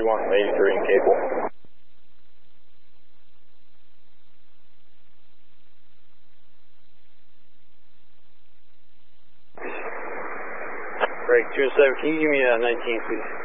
31 from 83 in cable. Break 207, can you give me a 19, please?